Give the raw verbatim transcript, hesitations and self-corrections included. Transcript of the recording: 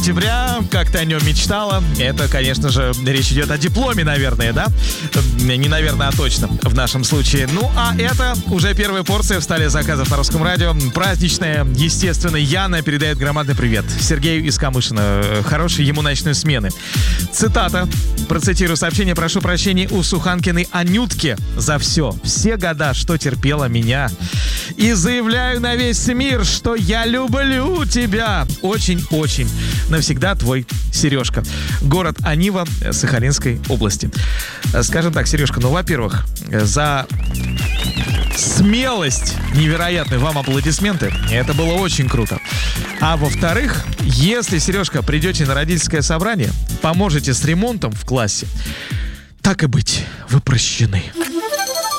октября, как ты о нем мечтала. Это, конечно же, речь идет о дипломе, наверное, да? Не наверное, а точно в нашем случае. Ну, а это уже первая порция в столе заказов на Русском радио. Праздничная, естественно. Яна передает громадный привет Сергею из Камышина. Хорошей ему ночной смены. Цитата. Процитирую сообщение. Прошу прощения у Суханкиной Анютки за все. Все года, что терпела меня. И заявляю на весь мир, что я люблю тебя. Очень-очень. Навсегда твой Сережка. Город Анива Сахалинской области. Скажем так, Сережка, ну, во-первых, за смелость невероятную вам аплодисменты. Это было очень круто. А во-вторых, если, Сережка, придете на родительское собрание, поможете с ремонтом в классе, так и быть, вы прощены.